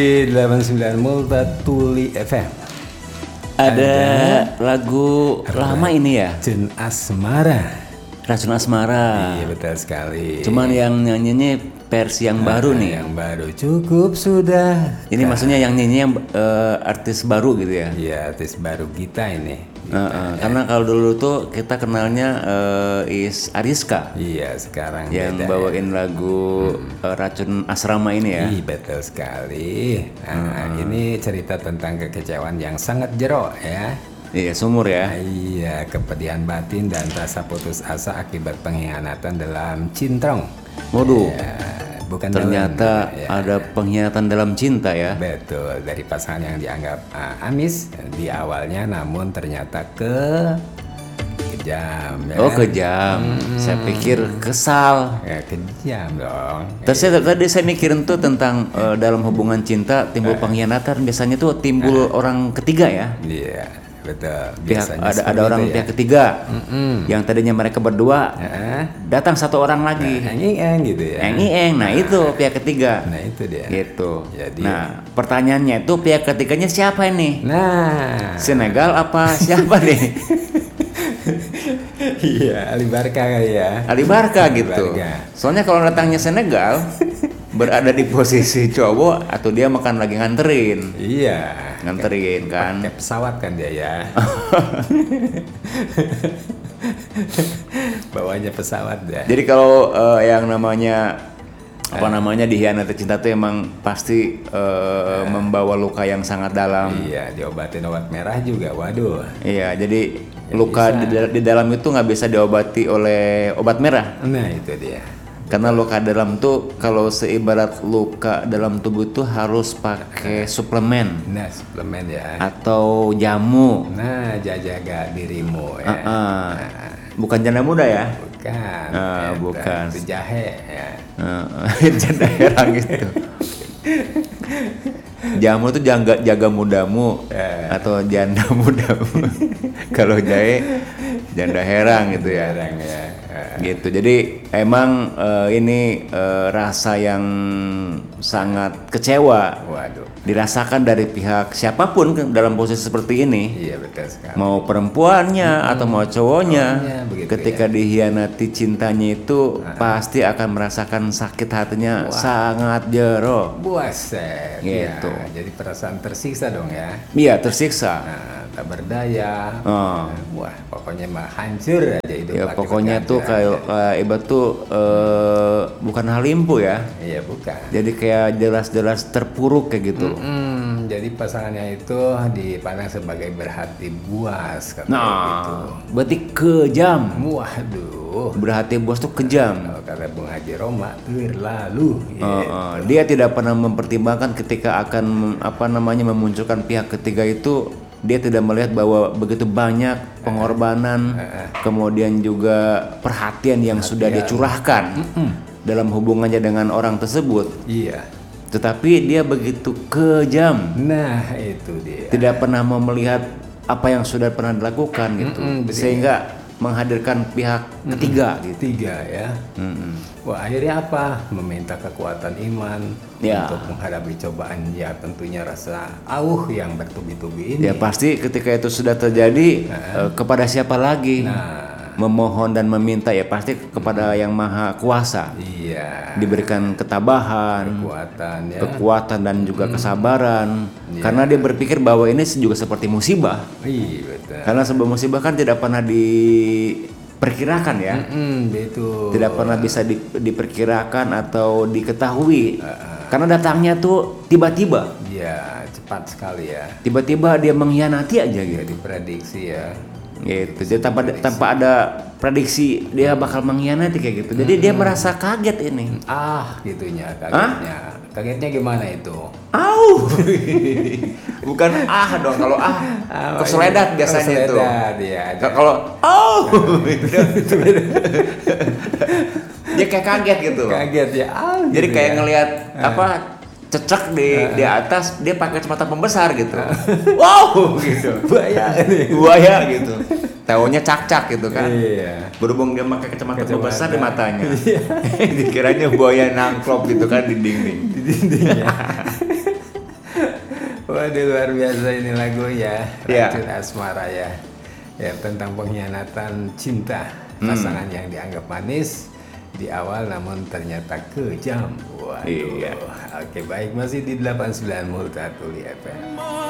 Di 89 Multatuli FM Ada lagu lama ini ya, Racun Asmara. Racun Asmara. Iya betul sekali. Cuman yang nyanyinya versi yang baru nih. Yang baru cukup sudah. Ini maksudnya yang nyanyi yang artis baru gitu ya. Iya artis baru kita ini. Karena kalau dulu tuh kita kenalnya Is Ariska Iya sekarang yang beda, bawain lagu Racun Asrama ini ya. Iya betul sekali. Nah, ini cerita tentang kekecewaan yang sangat jero ya. Iya, sumur ya. Iya, kepedihan batin dan rasa putus asa akibat pengkhianatan dalam cintrong. Waduh. Ya, bukan Ternyata dalam, ya. ada pengkhianatan dalam cinta ya. Betul, dari pasangan yang dianggap amis di awalnya, namun ternyata kejam. Ya. Oh, kejam. Saya pikir kesal. Ya, kejam dong. Terus tadi saya mikirin tuh tentang dalam hubungan cinta timbul pengkhianatan, biasanya tuh timbul orang ketiga ya. Iya, betul. Pihak, Biasanya ada seperti orang itu ya. pihak ketiga yang tadinya mereka berdua, datang satu orang lagi, Eng gitu ya. eng, nah itu pihak ketiga. Nah itu dia. Gitu. Jadi- Nah pertanyaannya itu pihak ketiganya siapa ini? Nah, Senegal apa siapa nih? iya, Ali Barca kali ya. Ali Barca gitu. Barca. Soalnya kalau datangnya Senegal berada di posisi cowok atau dia makan lagi nganterin kan. Pakai pesawat kan dia ya. Bawanya pesawat ya. Jadi kalau yang namanya dihianati cinta tuh emang pasti membawa luka yang sangat dalam. Iya, diobatin obat merah juga. Waduh. Iya, jadi luka di dalam itu nggak bisa diobati oleh obat merah. Nah itu dia. Karena luka dalam tuh kalau seibarat luka dalam tubuh tuh harus pakai suplemen Nah suplemen ya. atau jamu. Nah jaga dirimu ya. Bukan janda muda ya. Bukan. Bukan. Itu jahe ya. Janda herang itu. Jamu tuh jaga mudamu atau janda mudamu. Kalau jahe janda herang gitu ya. Jarang ya. Gitu. Jadi emang ini rasa yang sangat kecewa Waduh. dirasakan dari pihak siapapun dalam posisi seperti ini. Iya betul sekali. Mau perempuannya atau mau cowoknya, begitu ketika dihianati cintanya itu pasti akan merasakan sakit hatinya sangat jero. Buaset. Gitu. Ya, jadi perasaan tersiksa dong ya. Iya, tersiksa. Nah, tak berdaya. Oh. Wah, pokoknya mah hancur aja hidup Ya laki-laki pokoknya tuh hancur kayak ibarat tuh bukan hal limpu ya. aja. Iya bukan. Jadi kayak jelas-jelas terpuruk kayak gitu. Jadi pasangannya itu dipandang sebagai berhati buas kata gitu. Nah, berarti kejam. Waduh. Berhati buas tuh kejam. Kalau kata Bung Haji Roma, lalu. Dia tidak pernah mempertimbangkan ketika akan memunculkan pihak ketiga itu, dia tidak melihat bahwa begitu banyak pengorbanan, kemudian juga perhatian yang sudah dia curahkan dalam hubungannya dengan orang tersebut. Iya. Tetapi dia begitu kejam, Nah, itu dia. tidak pernah mau melihat apa yang sudah pernah dilakukan gitu, betul. sehingga menghadirkan pihak ketiga gitu. Tiga ya. Wah, akhirnya apa? Meminta kekuatan iman Ya. untuk menghadapi cobaan ya tentunya rasa yang bertubi-tubi ini. Ya pasti ketika itu sudah terjadi, kepada siapa lagi memohon dan meminta, ya pasti kepada yang maha kuasa. Iya. Diberikan ketabahan, Kekuatan ya. kekuatan dan juga kesabaran. Karena dia berpikir bahwa ini juga seperti musibah. Iya, betul. Karena sebuah musibah kan tidak pernah diperkirakan ya. Itu. Tidak pernah bisa diperkirakan atau diketahui. Karena datangnya tuh tiba-tiba. Ya, cepat sekali ya. Tiba-tiba dia mengkhianati aja gitu. Jadi prediksi ya. Gitu. Jadi tanpa ada prediksi dia bakal mengkhianati kayak gitu. Jadi dia merasa kaget ini. Gitunya kagetnya. Kagetnya gimana itu? Au. Bukan dong, kalau keseledat biasanya itu. Keseledat, ya. Kalau dia kayak kaget gitu. Kaget ya. Jadi gitu kayak ya. ngelihat cecek di atas, dia pakai kacamata pembesar gitu. Wow gitu. Buaya gitu. Taunya cak-cak gitu kan. Iya. Berhubung dia pakai kacamata pembesar di matanya. Dikiranya buaya nangklop gitu kan di dinding. Di dindingnya. Waduh, luar biasa ini lagu ya, Ya. Racun Asmara ya. Ya, tentang pengkhianatan cinta pasangan yang dianggap manis di awal namun ternyata kejam. Waduh. Iya. Oke, baik, masih di 89 Multatuli FM.